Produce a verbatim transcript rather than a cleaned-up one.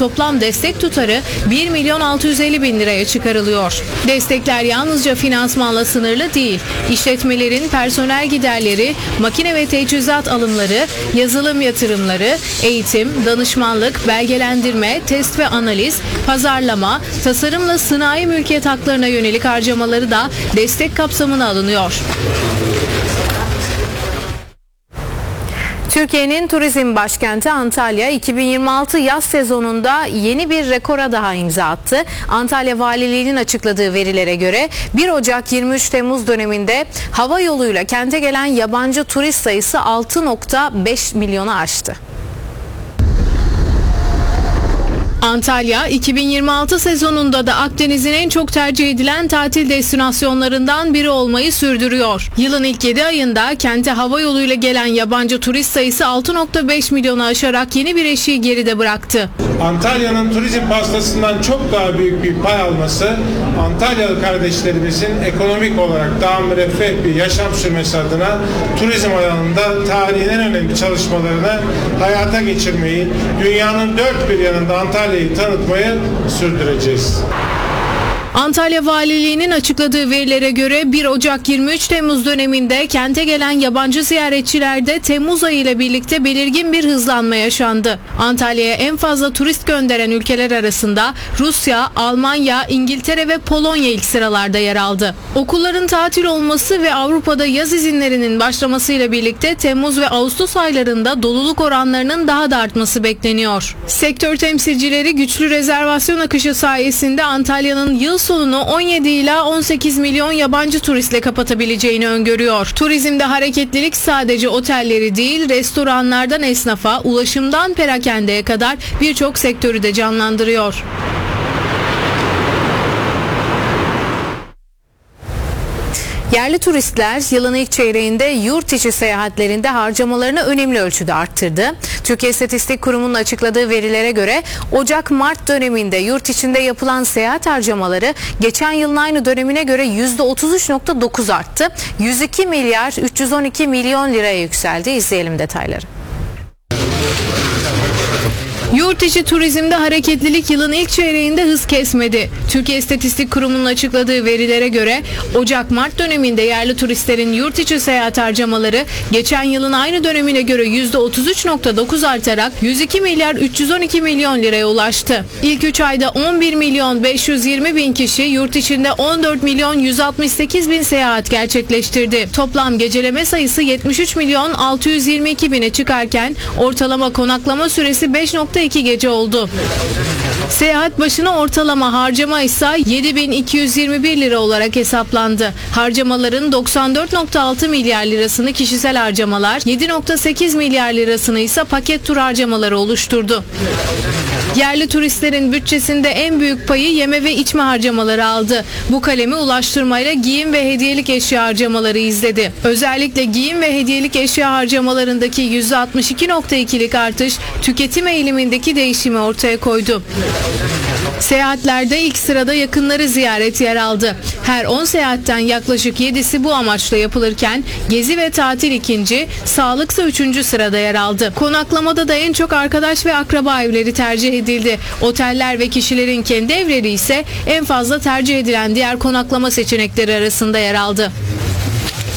toplam destek tutarı bir milyon altı yüz elli bin liraya çıkarılıyor. Destekler yalnızca finansmanla sınırlı değil. İşletmelerin personel giderleri, makine ve teçhizat alımları, yazılım yatırımları, eğitim, danışmanlık, belgelendirme, test ve analiz, pazarlama, tasarımla sanayi mülkiyet haklarına yönelik harcamaları da destek kapsamına alınıyor. Türkiye'nin turizm başkenti Antalya iki bin yirmi altı yaz sezonunda yeni bir rekora daha imza attı. Antalya Valiliği'nin açıkladığı verilere göre bir Ocak yirmi üç Temmuz döneminde hava yoluyla kente gelen yabancı turist sayısı altı nokta beş milyonu aştı. Antalya iki bin yirmi altı sezonunda da Akdeniz'in en çok tercih edilen tatil destinasyonlarından biri olmayı sürdürüyor. Yılın ilk yedi ayında kente hava yoluyla gelen yabancı turist sayısı altı nokta beş milyonu aşarak yeni bir eşiği geride bıraktı. Antalya'nın turizm pastasından çok daha büyük bir pay alması, Antalyalı kardeşlerimizin ekonomik olarak daha müreffeh bir yaşam sürmesi adına turizm alanında tarihin en önemli çalışmalarını hayata geçirmeyi, dünyanın dört bir yanında Antalya tanıtmayı sürdüreceğiz. Antalya Valiliği'nin açıkladığı verilere göre bir Ocak yirmi üç Temmuz döneminde kente gelen yabancı ziyaretçilerde Temmuz ayı ile birlikte belirgin bir hızlanma yaşandı. Antalya'ya en fazla turist gönderen ülkeler arasında Rusya, Almanya, İngiltere ve Polonya ilk sıralarda yer aldı. Okulların tatil olması ve Avrupa'da yaz izinlerinin başlamasıyla birlikte Temmuz ve Ağustos aylarında doluluk oranlarının daha da artması bekleniyor. Sektör temsilcileri güçlü rezervasyon akışı sayesinde Antalya'nın yıl sonunu on yedi ila on sekiz milyon yabancı turistle kapatabileceğini öngörüyor. Turizmde hareketlilik sadece otelleri değil, restoranlardan esnafa, ulaşımdan perakendeye kadar birçok sektörü de canlandırıyor. Yerli turistler yılın ilk çeyreğinde yurt içi seyahatlerinde harcamalarını önemli ölçüde arttırdı. Türkiye İstatistik Kurumu'nun açıkladığı verilere göre Ocak-Mart döneminde yurt içinde yapılan seyahat harcamaları geçen yılın aynı dönemine göre yüzde otuz üç nokta dokuz arttı. yüz iki milyar üç yüz on iki milyon liraya yükseldi. İzleyelim detayları. Yurt içi turizmde hareketlilik yılın ilk çeyreğinde hız kesmedi. Türkiye İstatistik Kurumu'nun açıkladığı verilere göre Ocak-Mart döneminde yerli turistlerin yurt içi seyahat harcamaları geçen yılın aynı dönemine göre yüzde otuz üç nokta dokuz artarak yüz iki milyar üç yüz on iki milyon liraya ulaştı. İlk üç ayda on bir milyon beş yüz yirmi bin kişi yurt içinde on dört milyon yüz altmış sekiz bin seyahat gerçekleştirdi. Toplam geceleme sayısı yetmiş üç milyon altı yüz yirmi iki bine çıkarken ortalama konaklama süresi beş nokta iki gece oldu. Seyahat başına ortalama harcama ise yedi bin iki yüz yirmi bir lira olarak hesaplandı. Harcamaların doksan dört nokta altı milyar lirasını kişisel harcamalar, yedi nokta sekiz milyar lirasını ise paket tur harcamaları oluşturdu. Yerli turistlerin bütçesinde en büyük payı yeme ve içme harcamaları aldı. Bu kalemi ulaştırmayla giyim ve hediyelik eşya harcamaları izledi. Özellikle giyim ve hediyelik eşya harcamalarındaki yüzde altmış iki nokta ikilik artış tüketim eğilimindeki değişimi ortaya koydu. Seyahatlerde ilk sırada yakınları ziyaret yer aldı. Her on seyahatten yaklaşık yedisi bu amaçla yapılırken gezi ve tatil ikinci, sağlıksa üçüncü sırada yer aldı. Konaklamada da en çok arkadaş ve akraba evleri tercih edildi. Oteller ve kişilerin kendi evleri ise en fazla tercih edilen diğer konaklama seçenekleri arasında yer aldı.